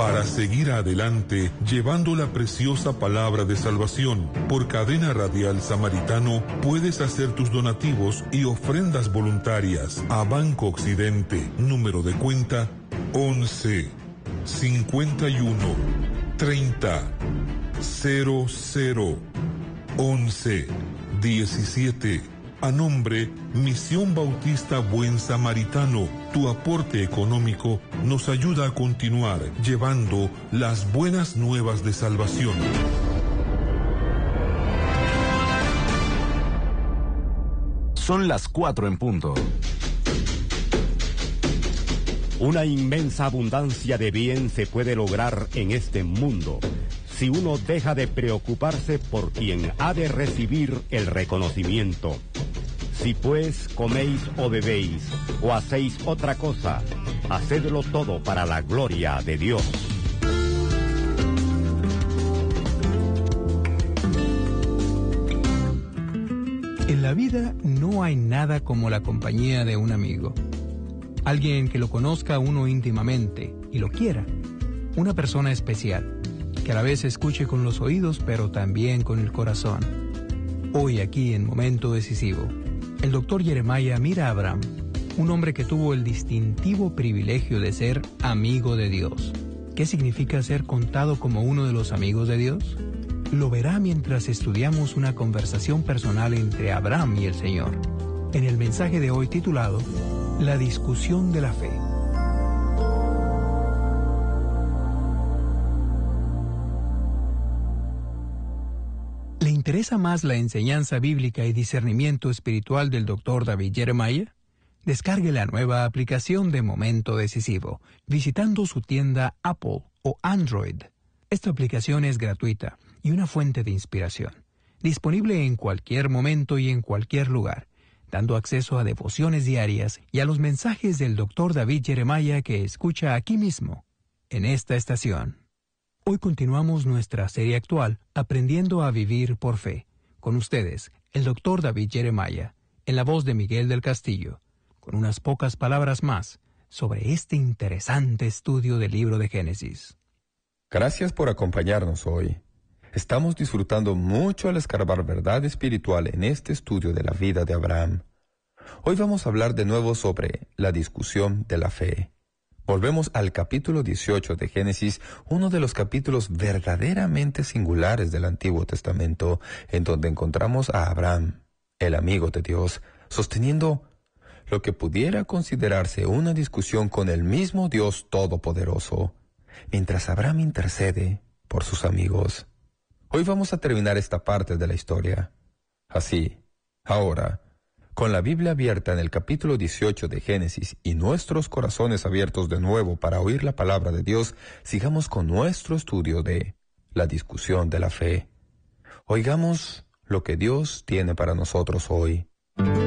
para seguir adelante llevando la preciosa palabra de salvación. Por Cadena Radial Samaritano puedes hacer tus donativos y ofrendas voluntarias a Banco Occidente, número de cuenta 11 51 30 00 11 17. A nombre Misión Bautista Buen Samaritano, tu aporte económico nos ayuda a continuar llevando las buenas nuevas de salvación. Son las 4 en punto. Una inmensa abundancia de bien se puede lograr en este mundo si uno deja de preocuparse por quien ha de recibir el reconocimiento. Si pues coméis o bebéis o hacéis otra cosa, hacedlo todo para la gloria de Dios. En la vida no hay nada como la compañía de un amigo. Alguien que lo conozca a uno íntimamente y lo quiera. Una persona especial, que a la vez escuche con los oídos pero también con el corazón. Hoy aquí en Momento Decisivo, el doctor Jeremiah mira a Abraham, un hombre que tuvo el distintivo privilegio de ser amigo de Dios. ¿Qué significa ser contado como uno de los amigos de Dios? Lo verá mientras estudiamos una conversación personal entre Abraham y el Señor, en el mensaje de hoy titulado La discusión de la fe. ¿Le interesa más la enseñanza bíblica y discernimiento espiritual del Dr. David Jeremiah? Descargue la nueva aplicación de Momento Decisivo, visitando su tienda Apple o Android. Esta aplicación es gratuita y una fuente de inspiración, disponible en cualquier momento y en cualquier lugar, dando acceso a devociones diarias y a los mensajes del Dr. David Jeremiah que escucha aquí mismo, en esta estación. Hoy continuamos nuestra serie actual, Aprendiendo a Vivir por Fe. Con ustedes, el Dr. David Jeremiah, en la voz de Miguel del Castillo, con unas pocas palabras más sobre este interesante estudio del libro de Génesis. Gracias por acompañarnos hoy. Estamos disfrutando mucho al escarbar verdad espiritual en este estudio de la vida de Abraham. Hoy vamos a hablar de nuevo sobre la discusión de la fe. Volvemos al capítulo 18 de Génesis, uno de los capítulos verdaderamente singulares del Antiguo Testamento, en donde encontramos a Abraham, el amigo de Dios, sosteniendo lo que pudiera considerarse una discusión con el mismo Dios Todopoderoso, mientras Abraham intercede por sus amigos. Hoy vamos a terminar esta parte de la historia. Así, ahora, con la Biblia abierta en el capítulo 18 de Génesis y nuestros corazones abiertos de nuevo para oír la palabra de Dios, sigamos con nuestro estudio de la discusión de la fe. Oigamos lo que Dios tiene para nosotros hoy.